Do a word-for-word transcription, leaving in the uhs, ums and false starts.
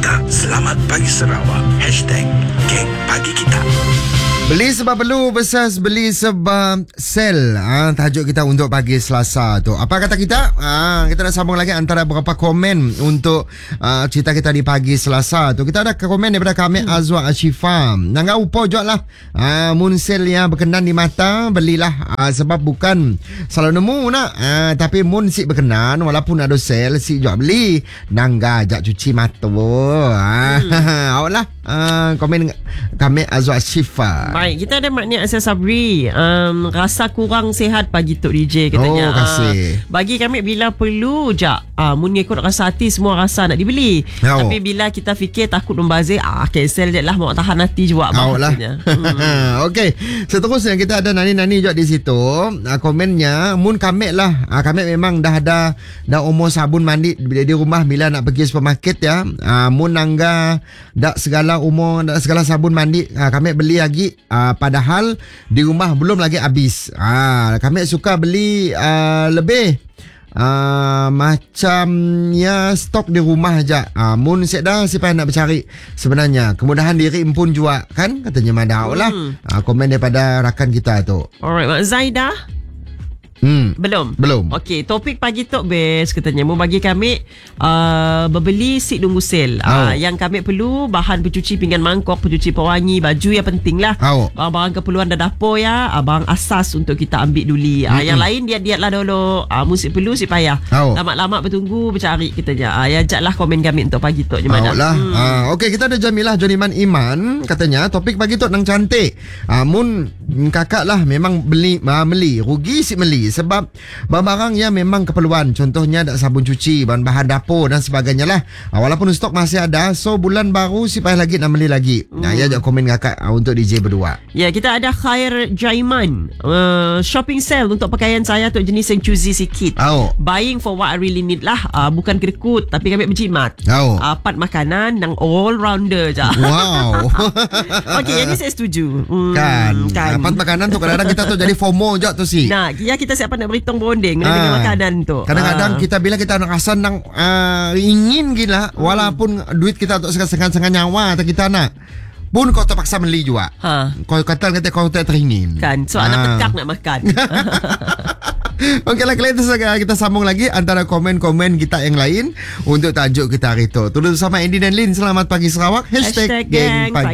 kita. Selamat Pagi Sarawak. Hashtag Geng Pagi Kita. Beli sebab perlu versus beli sebab sell. Ha, tajuk kita untuk pagi Selasa tu. Apa kata kita? Ha, kita nak sambung lagi antara beberapa komen untuk uh, cerita kita di pagi Selasa tu. Kita ada komen daripada kami hmm. Azwa Ashifa. Nangga upo jod lah. Ha, mun sell yang berkenan di mata, belilah. Ha, sebab bukan selalu nemu nak. Ha, tapi mun si berkenan, walaupun ada sell, si jod beli. Nangga ajak cuci mata. Ha, hmm. Awak lah. Uh, komen kami Azwa Ashifa. Baik, kita ada maknanya Asya Sabri. um, Rasa kurang sihat pagi Tok D J katanya. Oh, kasih. uh, Bagi kami bila perlu je uh, mun ikut rasa hati, semua rasa nak dibeli. oh. Tapi bila kita fikir takut membazir, ah, cancel je lah. Mau tahan hati juga oh, lah. hmm. Okey, seterusnya kita ada Nani-Nani juga di situ. uh, Komennya, mun kami lah, uh, kami memang dah ada dah umur sabun mandi di, di rumah bila nak pergi supermarket ya. uh, Mun nangga dak segala umur, dak segala sabun mandi, uh, kami beli lagi. Uh, padahal di rumah belum lagi habis. uh, Kami suka beli uh, lebih uh, macamnya stok di rumah aja. uh, Mun siap dah siapa nak bercari. Sebenarnya kemudahan diri pun juga kan, katanya madau lah. hmm. uh, Komen daripada rakan kita tu. Alright, Mak Zaidah. Hmm. Belum? Belum. Okey, topik pagi Tok best katanya. Mau bagi kami uh, berbeli sik nunggu sale. Oh. Uh, yang kami perlu bahan pencuci pinggan mangkok, pencuci pewangi, baju yang penting lah. Oh. Barang-barang keperluan dah dapur ya, uh, barang asas untuk kita ambil duli. Uh, yang lain diat-diat lah dulu. Uh, musik perlu si payah. Oh. Lama-lama bertunggu bercari katanya. Uh, ya ajaklah komen kami untuk pagi Tok. Oh lah. Hmm. Uh, Okey, kita ada Jamilah Joniman Iman katanya topik pagi Tok nang cantik. Uh, mun kakak lah memang beli uh, meli rugi si meli sebab barang-barang yang memang keperluan, contohnya ada sabun cuci, bahan-bahan dapur dan sebagainya lah. uh, Walaupun stok masih ada, so bulan baru si payah lagi nak beli lagi. hmm. Nah, ya ajak komen kakak uh, untuk D J berdua. Ya, kita ada Khair Jaiman. uh, Shopping sale untuk pakaian saya, untuk jenis yang choosy sikit. Oh. Buying for what I really need lah. uh, Bukan kedekut, tapi kami berjimat. Oh. uh, Part makanan yang all rounder je. Wow. Okey, yang ni saya setuju. hmm, Kan, kan. Part makanan tu kadang-kadang kita tu jadi FOMO je tu si. Nah, ya kita siapa nak berhitung bonding Ah. dengan makanan tu. Kadang-kadang Ah. kita bila kita nak rasa nang uh, ingin gila, walaupun duit kita untuk setengah-setengah nyawa atau kita nak, pun kau terpaksa beli juga. Ha. Kau kata kata kau tak teringin. Kan, so anak pekak nak makan. Okey lah, kita, kita sambung lagi antara komen-komen kita yang lain untuk tajuk kita hari itu. Terus bersama Andy dan Lin. Selamat pagi Sarawak. Hashtag, Hashtag Geng Geng Pagi.